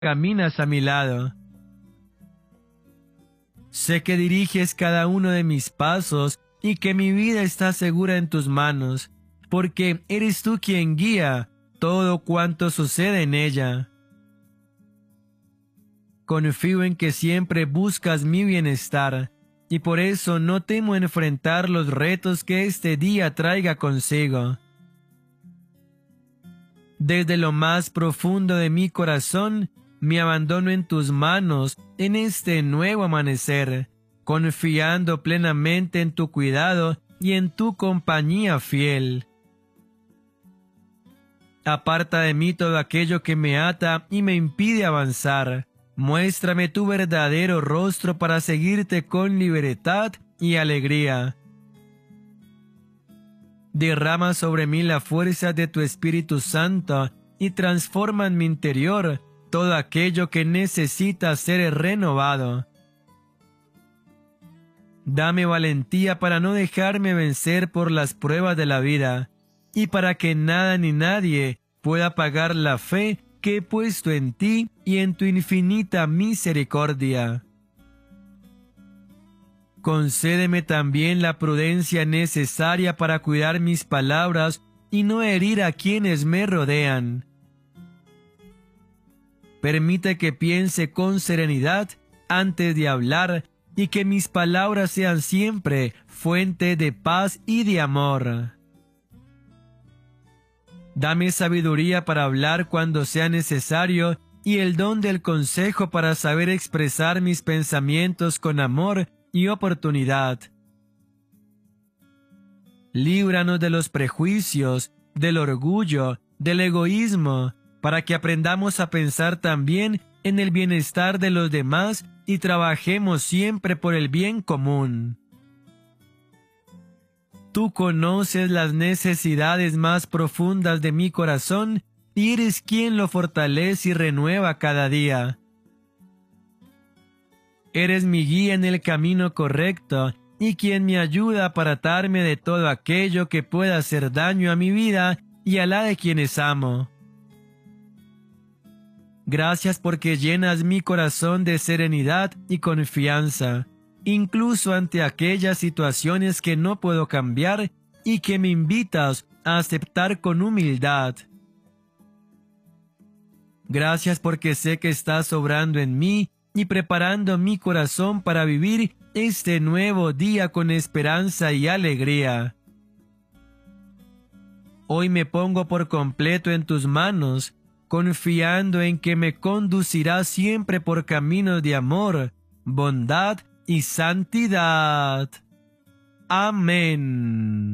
caminas a mi lado. Sé que diriges cada uno de mis pasos y que mi vida está segura en tus manos, porque eres tú quien guía todo cuanto sucede en ella. Confío en que siempre buscas mi bienestar, y por eso no temo enfrentar los retos que este día traiga consigo. Desde lo más profundo de mi corazón, me abandono en tus manos en este nuevo amanecer, confiando plenamente en tu cuidado y en tu compañía fiel. Aparta de mí todo aquello que me ata y me impide avanzar. Muéstrame tu verdadero rostro para seguirte con libertad y alegría. Derrama sobre mí la fuerza de tu Espíritu Santo y transforma en mi interior todo aquello que necesita ser renovado. Dame valentía para no dejarme vencer por las pruebas de la vida, y para que nada ni nadie pueda apagar la fe que he puesto en ti y en tu infinita misericordia. Concédeme también la prudencia necesaria para cuidar mis palabras y no herir a quienes me rodean. Permite que piense con serenidad antes de hablar y que mis palabras sean siempre fuente de paz y de amor. Dame sabiduría para hablar cuando sea necesario y el don del consejo para saber expresar mis pensamientos con amor y oportunidad. Líbranos de los prejuicios, del orgullo, del egoísmo, para que aprendamos a pensar también en el bienestar de los demás y trabajemos siempre por el bien común. Tú conoces las necesidades más profundas de mi corazón y eres quien lo fortalece y renueva cada día. Eres mi guía en el camino correcto y quien me ayuda a apartarme de todo aquello que pueda hacer daño a mi vida y a la de quienes amo. Gracias porque llenas mi corazón de serenidad y confianza, incluso ante aquellas situaciones que no puedo cambiar y que me invitas a aceptar con humildad. Gracias porque sé que estás obrando en mí y preparando mi corazón para vivir este nuevo día con esperanza y alegría. Hoy me pongo por completo en tus manos, confiando en que me conducirás siempre por caminos de amor, bondad y santidad. Amén.